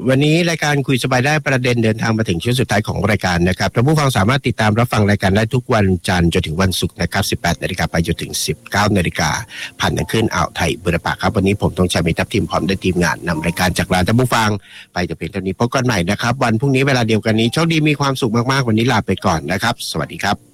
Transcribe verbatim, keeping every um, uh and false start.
วันนี้รายการคุยสบายได้ประเด็นเดินทางมาถึงช่วงสุดท้ายของรายการนะครับท่านผู้ฟังสามารถติดตามรับฟังรายการได้ทุกวันจันทร์จนถึงวันศุกร์นะครับสิบแปดนาฬิกาไปจนถึงสิบเก้านาฬิกาผ่านทางคลื่นอ่าวไทยบุรพาครับวันนี้ผมต้องใช้มีทัพทีมพร้อมด้วยทีมงานนำรายการจากลาท่านผู้ฟังไปจะเป็นเท่านี้พบกันใหม่นะครับวันพรุ่งนี้เวลาเดียวกันนี้โชคดีมีความสุขมากๆวันนี้ลาไปก่อนนะครับสวัสดีครับ